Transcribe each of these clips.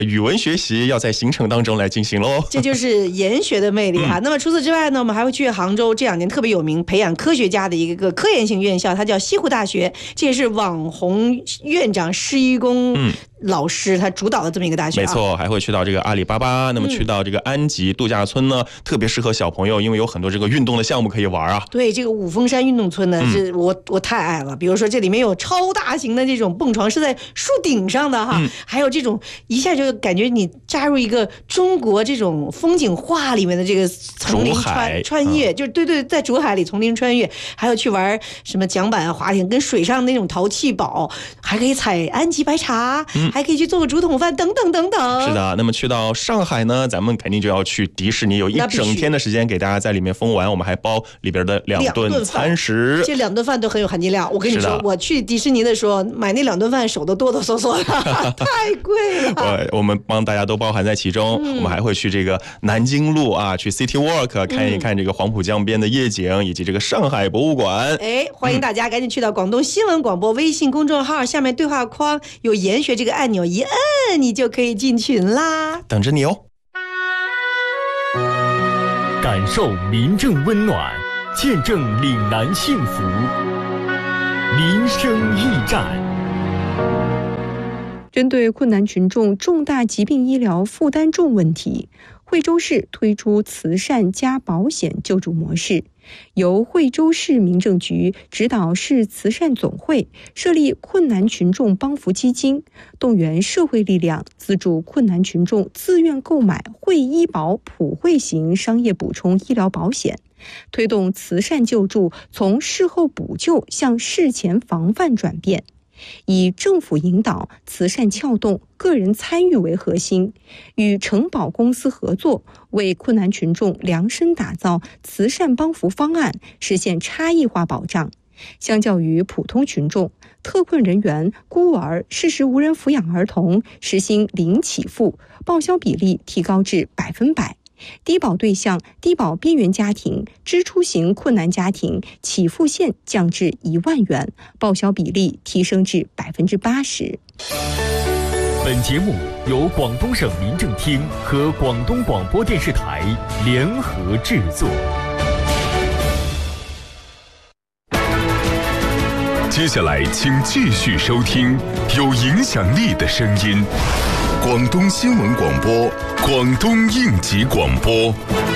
语文学习要在行程当中来进行喽。 这就是研学的魅力哈。那么除此之外呢，我们还会去杭州这2年特别有名培养科学家的一个科研性院校，它叫西湖大学，这也是网红院长施一公老师他主导的这么一个大学。 没错，还会去到这个阿里巴巴，那么去到这个安吉度假村呢，特别适合小朋友，因为有很多这个运动的项目可以玩啊。 对，这个五峰山运动村呢，是我太爱了。比如说这里面有超大型的这种蹦床，是在树顶上的哈，还有这种一下就感觉你扎入一个中国这种风景画里面的这个丛林穿越，就是对，在竹海里丛林穿越，还有去玩什么桨板滑艇，跟水上那种淘气堡，还可以采安吉白茶，还可以去做个竹筒饭，等等等等。 是的，那么去到上海呢，咱们肯定就要去迪士尼，有一整天的时间给大家在里面疯玩，我们还包里边的2顿餐食， 这2顿饭都很有含金量。我跟你说，我去迪士尼的时候买那2顿饭手都哆哆嗦嗦的，太贵了。 我们帮大家都包含在其中。我们还会去这个南京路啊，去 City Walk 看一看这个黄浦江边的夜景，以及这个上海博物馆。 欢迎大家赶紧去到广东新闻广播微信公众号，下面对话框有研学这个按钮，一摁你就可以进群啦， 等着你哦。 感受民政温暖，见证岭南幸福，民生驿站。 针对困难群众重大疾病医疗负担重问题，惠州市推出慈善加保险救助模式，由惠州市民政局指导市慈善总会设立困难群众帮扶基金，动员社会力量资助困难群众自愿购买惠医保普惠型商业补充医疗保险，推动慈善救助从事后补救向事前防范转变。以政府引导、慈善撬动、个人参与为核心，与承保公司合作，为困难群众量身打造慈善帮扶方案，实现差异化保障。相较于普通群众，特困人员、孤儿、事实无人抚养儿童实行零起付，报销比例提高至100%。低保对象、低保边缘家庭、支出型困难家庭起付线降至1万元，报销比例提升至80%。 本节目由广东省民政厅和广东广播电视台联合制作。 接下来，请继续收听有影响力的声音。广东新闻广播，广东应急广播。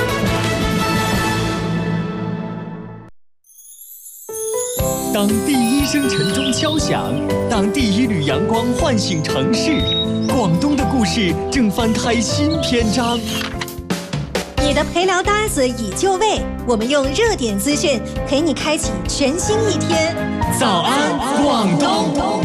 当第一声晨钟敲响，当第一缕阳光唤醒城市，广东的故事正翻开新篇章。 你的陪聊搭子已就位，我们用热点资讯陪你开启全新一天。 早安，广东！